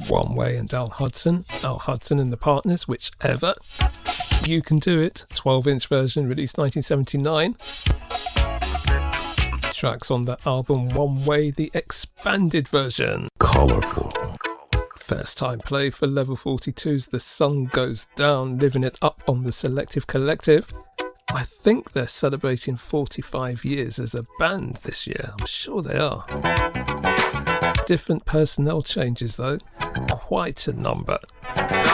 One Way and Al Hudson and the Partners, Whichever. You Can Do It, 12-inch version, released 1979. Tracks on that album, One Way, the expanded version. Colourful. First time play for Level 42's The Sun Goes Down, living it up on the Selective Collective. I think they're celebrating 45 years as a band this year. I'm sure they are. Different personnel changes though. Quite a number.